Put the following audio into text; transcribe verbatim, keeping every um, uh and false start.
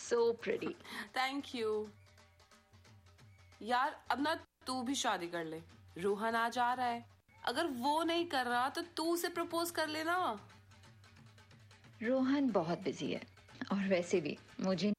So pretty. Thank you यार। अब ना तू भी शादी कर ले, रोहन आज आ रहा है। अगर वो नहीं कर रहा तो तू उसे प्रपोज कर लेना। रोहन बहुत बिजी है और वैसे भी मुझे